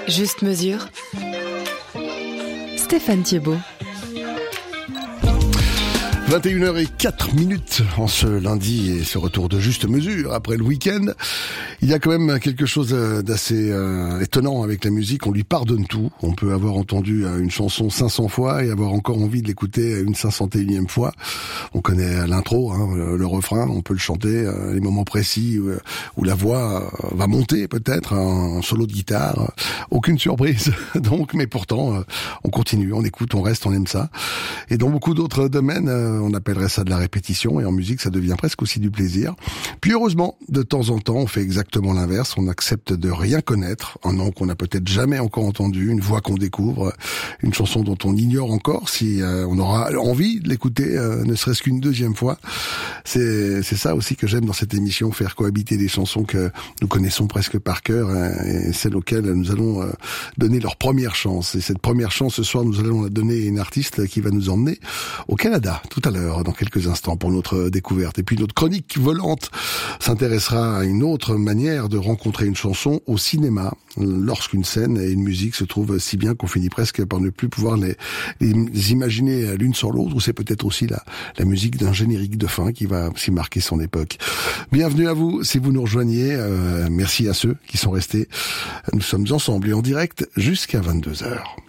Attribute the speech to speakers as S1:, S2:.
S1: Juste mesure. Stéphane Thiebaud.
S2: 21h04 en ce lundi et ce retour de juste mesure après le week-end. Il y a quand même quelque chose d'assez étonnant avec la musique. On lui pardonne tout. On peut avoir entendu une chanson 500 fois et avoir encore envie de l'écouter une 501e fois. On connaît l'intro, le refrain, on peut le chanter, les moments précis où la voix va monter peut-être, un solo de guitare. Aucune surprise donc, mais pourtant on continue, on écoute, on reste, on aime ça. Et dans beaucoup d'autres domaines, on appellerait ça de la répétition, et en musique ça devient presque aussi du plaisir. Puis heureusement, de temps en temps, on fait exactement l'inverse, on accepte de rien connaître, un nom qu'on n'a peut-être jamais encore entendu, une voix qu'on découvre, une chanson dont on ignore encore si on aura envie de l'écouter, ne serait-ce qu'une deuxième fois. C'est ça aussi que j'aime dans cette émission, faire cohabiter des chansons que nous connaissons presque par cœur, et celles auxquelles nous allons donner leur première chance. Et cette première chance, ce soir, nous allons la donner à une artiste qui va nous emmener au Canada, tout à l'heure, dans quelques instants, pour notre découverte. Et puis notre chronique volante s'intéressera à une autre manière de rencontrer une chanson au cinéma, lorsqu'une scène et une musique se trouvent si bien qu'on finit presque par ne plus pouvoir les imaginer l'une sans l'autre, ou c'est peut-être aussi la musique d'un générique de fin qui va aussi marquer son époque. Bienvenue à vous, si vous nous rejoignez, merci à ceux qui sont restés. Nous sommes ensemble et en direct jusqu'à 22h.